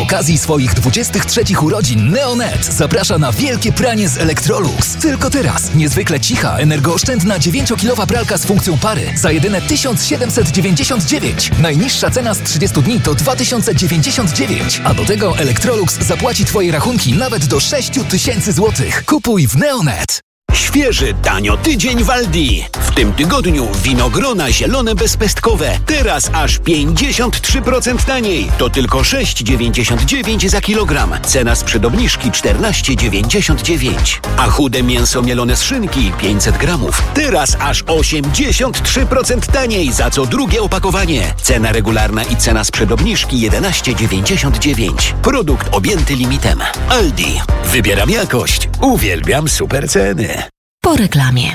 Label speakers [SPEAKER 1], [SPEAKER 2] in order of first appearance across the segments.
[SPEAKER 1] okazji swoich 23 urodzin Neonet zaprasza na wielkie pranie z Electrolux. Tylko teraz niezwykle cicha, energooszczędna 9-kilowa pralka z funkcją pary za jedyne 1799. Najniższa cena z 30 dni to 2099. A do tego Electrolux zapłaci Twoje rachunki nawet do 6000 zł. Kupuj w Neonet.
[SPEAKER 2] Świeży, tanio tydzień w Aldi. W tym tygodniu winogrona zielone bezpestkowe. Teraz aż 53% taniej. To tylko 6,99 za kilogram. Cena sprzed obniżki 14,99. A chude mięso mielone z szynki 500 gramów. Teraz aż 83% taniej za co drugie opakowanie. Cena regularna i cena sprzed obniżki 11,99. Produkt objęty limitem. Aldi. Wybieram jakość. Uwielbiam super ceny.
[SPEAKER 3] Po reklamie.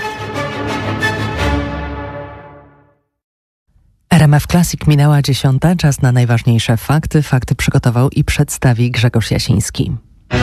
[SPEAKER 3] RMF Classic minęła 10. Czas na najważniejsze fakty. Fakty przygotował i przedstawi Grzegorz Jasiński.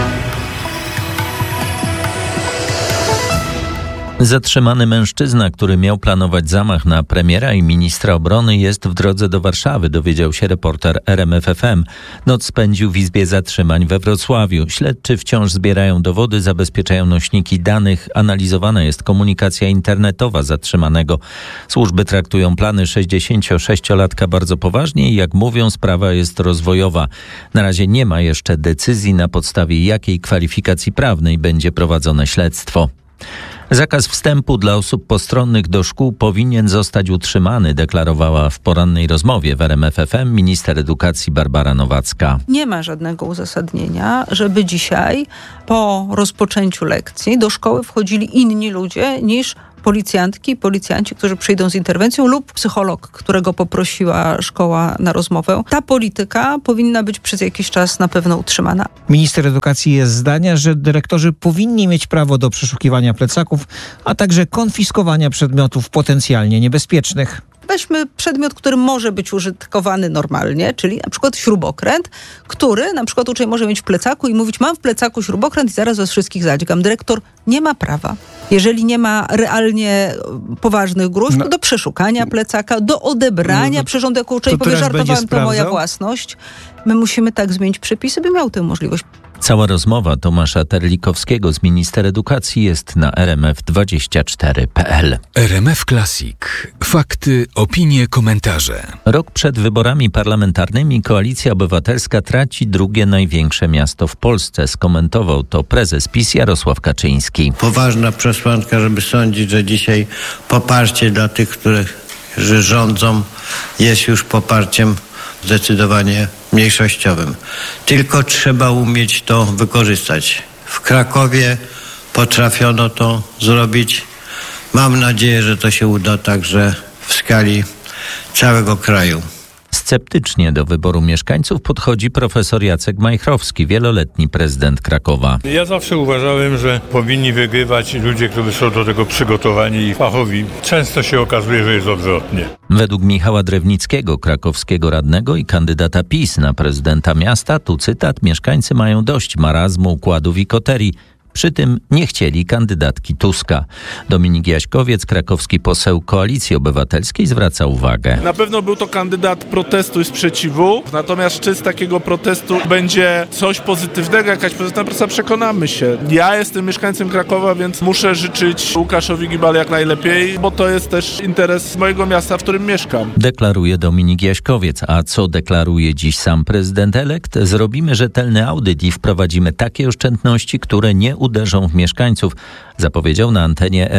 [SPEAKER 4] Zatrzymany mężczyzna, który miał planować zamach na premiera i ministra obrony, jest w drodze do Warszawy, dowiedział się reporter RMF FM. Noc spędził w izbie zatrzymań we Wrocławiu. Śledczy wciąż zbierają dowody, zabezpieczają nośniki danych. Analizowana jest komunikacja internetowa zatrzymanego. Służby traktują plany 66-latka bardzo poważnie i jak mówią, sprawa jest rozwojowa. Na razie nie ma jeszcze decyzji, na podstawie jakiej kwalifikacji prawnej będzie prowadzone śledztwo. Zakaz wstępu dla osób postronnych do szkół powinien zostać utrzymany, deklarowała w porannej rozmowie w RMF FM minister edukacji Barbara Nowacka.
[SPEAKER 5] Nie ma żadnego uzasadnienia, żeby dzisiaj po rozpoczęciu lekcji do szkoły wchodzili inni ludzie niż policjantki i policjanci, którzy przyjdą z interwencją lub psycholog, którego poprosiła szkoła na rozmowę. Ta polityka powinna być przez jakiś czas na pewno utrzymana.
[SPEAKER 6] Minister edukacji jest zdania, że dyrektorzy powinni mieć prawo do przeszukiwania plecaków, a także konfiskowania przedmiotów potencjalnie niebezpiecznych.
[SPEAKER 5] Weźmy przedmiot, który może być użytkowany normalnie, czyli na przykład śrubokręt, który na przykład uczeń może mieć w plecaku i mówić: mam w plecaku śrubokręt i zaraz was wszystkich zadźgam. Dyrektor nie ma prawa, jeżeli nie ma realnie poważnych gruźb, do przeszukania plecaka, do odebrania przyrządu, jako uczeń powie: żartowałem, to moja własność. My musimy tak zmienić przepisy, by miał tę możliwość.
[SPEAKER 4] Cała rozmowa Tomasza Terlikowskiego z minister edukacji jest na rmf24.pl.
[SPEAKER 7] RMF Classic. Fakty, opinie, komentarze.
[SPEAKER 4] Rok przed wyborami parlamentarnymi Koalicja Obywatelska traci drugie największe miasto w Polsce. Skomentował to prezes PiS Jarosław Kaczyński.
[SPEAKER 8] Poważna przesłanka, żeby sądzić, że dzisiaj poparcie dla tych, którzy rządzą, jest już poparciem zdecydowanie mniejszościowym. Tylko trzeba umieć to wykorzystać. W Krakowie potrafiono to zrobić. Mam nadzieję, że to się uda także w skali całego kraju.
[SPEAKER 4] Sceptycznie do wyboru mieszkańców podchodzi profesor Jacek Majchrowski, wieloletni prezydent Krakowa.
[SPEAKER 9] Ja zawsze uważałem, że powinni wygrywać ludzie, którzy są do tego przygotowani i fachowi. Często się okazuje, że jest odwrotnie.
[SPEAKER 4] Według Michała Drewnickiego, krakowskiego radnego i kandydata PiS na prezydenta miasta, tu cytat: mieszkańcy mają dość marazmu, układów i koterii. Przy tym nie chcieli kandydatki Tuska. Dominik Jaśkowiec, krakowski poseł Koalicji Obywatelskiej, zwraca uwagę.
[SPEAKER 10] Na pewno był to kandydat protestu i sprzeciwu, natomiast czy z takiego protestu będzie coś pozytywnego, jakaś pozytywna praca, przekonamy się. Ja jestem mieszkańcem Krakowa, więc muszę życzyć Łukaszowi Gibale jak najlepiej, bo to jest też interes mojego miasta, w którym mieszkam. Deklaruje
[SPEAKER 4] Dominik Jaśkowiec. A co deklaruje dziś sam prezydent elekt? Zrobimy rzetelny audyt i wprowadzimy takie oszczędności, które nie uderzą w mieszkańców, zapowiedział na antenie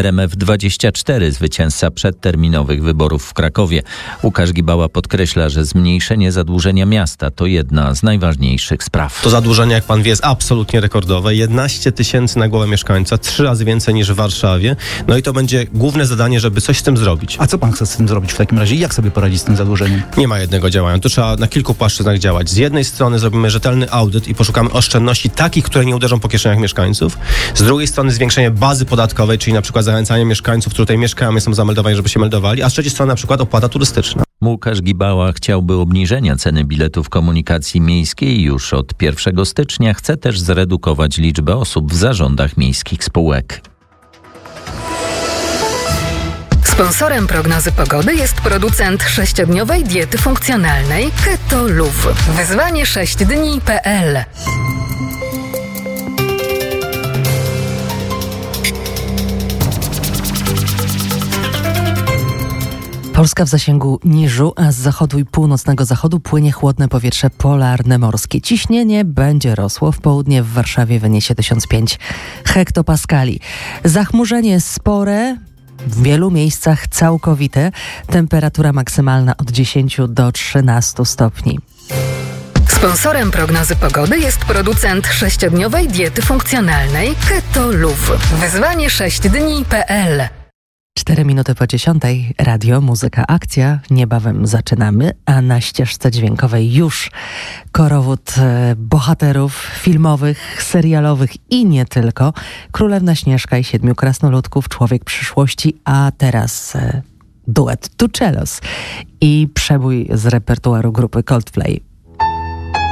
[SPEAKER 4] RMF24 zwycięzca przedterminowych wyborów w Krakowie. Łukasz Gibała podkreśla, że zmniejszenie zadłużenia miasta to jedna z najważniejszych spraw.
[SPEAKER 11] To zadłużenie, jak pan wie, jest absolutnie rekordowe. 11 tysięcy na głowę mieszkańca, 3 razy więcej niż w Warszawie. No i to będzie główne zadanie, żeby coś z tym zrobić.
[SPEAKER 12] A co pan chce z tym zrobić w takim razie? Jak sobie poradzić z tym zadłużeniem?
[SPEAKER 11] Nie ma jednego działania. Tu trzeba na kilku płaszczyznach działać. Z jednej strony zrobimy rzetelny audyt i poszukamy oszczędności takich, które nie uderzą po kieszeniach mieszkańców. Z drugiej strony zwiększenie bazy podatkowej, czyli na przykład zachęcanie mieszkańców, którzy tutaj mieszkają i są zameldowani, żeby się meldowali, a z trzeciej strony na przykład opłata turystyczna.
[SPEAKER 4] Łukasz Gibała chciałby obniżenia ceny biletów komunikacji miejskiej już od 1 stycznia. Chce też zredukować liczbę osób w zarządach miejskich spółek.
[SPEAKER 13] Sponsorem prognozy pogody jest producent 6-dniowej diety funkcjonalnej Keto Luv. Wyzwanie 6dni.pl.
[SPEAKER 3] Polska w zasięgu niżu, a z zachodu i północnego zachodu płynie chłodne powietrze polarne morskie. Ciśnienie będzie rosło. W południe w Warszawie wyniesie 1005 hektopaskali. Zachmurzenie spore, w wielu miejscach całkowite. Temperatura maksymalna od 10 do 13 stopni.
[SPEAKER 13] Sponsorem prognozy pogody jest producent 6-dniowej diety funkcjonalnej Keto Luv. Wyzwanie 6dni.pl.
[SPEAKER 3] 4 minuty po 10. Radio, muzyka, akcja. Niebawem zaczynamy, a na ścieżce dźwiękowej już korowód bohaterów filmowych, serialowych i nie tylko. Królewna Śnieżka i 7 krasnoludków, Człowiek przyszłości, a teraz duet Two Cellos i przebój z repertuaru grupy Coldplay.